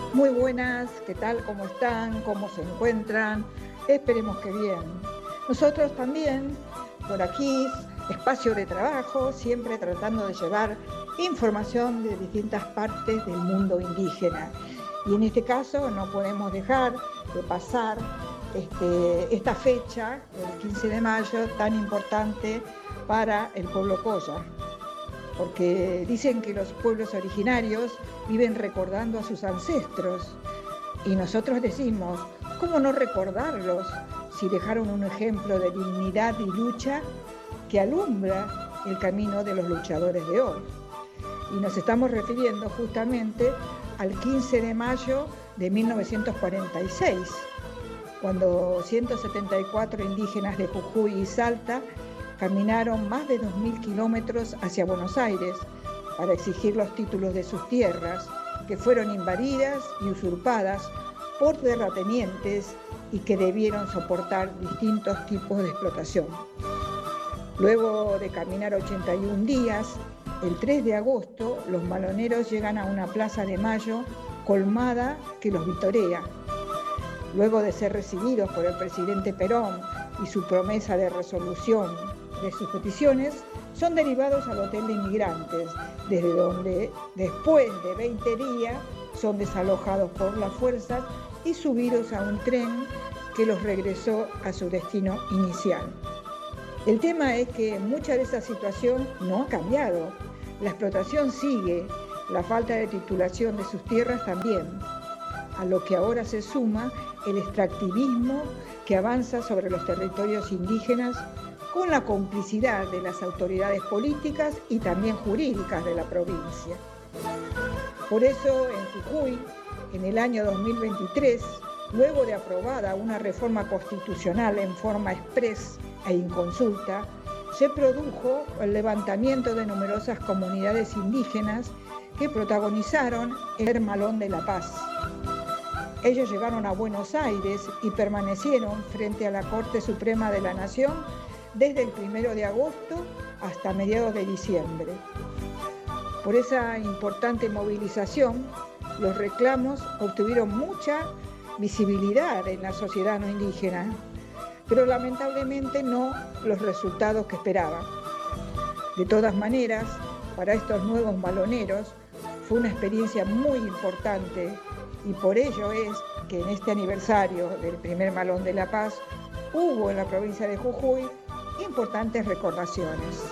Muy buenas, ¿qué tal? ¿Cómo están? ¿Cómo se encuentran? Esperemos que bien. Nosotros también, por aquí, espacio de trabajo, siempre tratando de llevar información de distintas partes del mundo indígena. Y en este caso no podemos dejar de pasar esta fecha, el 15 de mayo, tan importante para el pueblo Colla, porque dicen que los pueblos originarios viven recordando a sus ancestros. Y nosotros decimos, ¿cómo no recordarlos si dejaron un ejemplo de dignidad y lucha que alumbra el camino de los luchadores de hoy? Y nos estamos refiriendo justamente al 15 de mayo de 1946, cuando 174 indígenas de Jujuy y Salta caminaron más de 2.000 kilómetros hacia Buenos Aires para exigir los títulos de sus tierras, que fueron invadidas y usurpadas por terratenientes y que debieron soportar distintos tipos de explotación. Luego de caminar 81 días, el 3 de agosto los maloneros llegan a una plaza de Mayo colmada que los vitorea. Luego de ser recibidos por el presidente Perón y su promesa de resolución de sus peticiones, son derivados al Hotel de Inmigrantes, desde donde, después de 20 días, son desalojados por las fuerzas y subidos a un tren que los regresó a su destino inicial. El tema es que mucha de esa situación no ha cambiado. La explotación sigue, la falta de titulación de sus tierras también, a lo que ahora se suma el extractivismo que avanza sobre los territorios indígenas con la complicidad de las autoridades políticas y también jurídicas de la provincia. Por eso, en Jujuy, en el año 2023, luego de aprobada una reforma constitucional en forma express e inconsulta, se produjo el levantamiento de numerosas comunidades indígenas que protagonizaron el Malón de la Paz. Ellos llegaron a Buenos Aires y permanecieron frente a la Corte Suprema de la Nación desde el 1 de agosto hasta mediados de diciembre. Por esa importante movilización, los reclamos obtuvieron mucha visibilidad en la sociedad no indígena, pero lamentablemente no los resultados que esperaban. De todas maneras, para estos nuevos maloneros fue una experiencia muy importante y por ello es que en este aniversario del primer Malón de la Paz hubo en la provincia de Jujuy importantes recordaciones.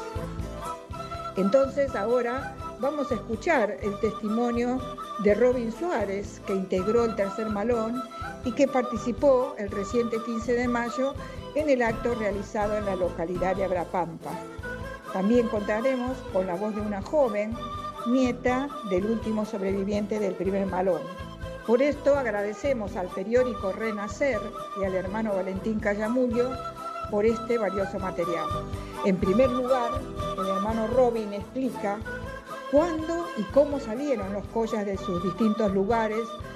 Entonces ahora vamos a escuchar el testimonio de Robin Suárez, que integró el tercer Malón y que participó el reciente 15 de mayo en el acto realizado en la localidad de Abrapampa. También contaremos con la voz de una joven, nieta del último sobreviviente del primer Malón. Por esto agradecemos al periódico Renacer y al hermano Valentín Callamullo por este valioso material. En primer lugar, el hermano Robin explica cuándo y cómo salieron los collas de sus distintos lugares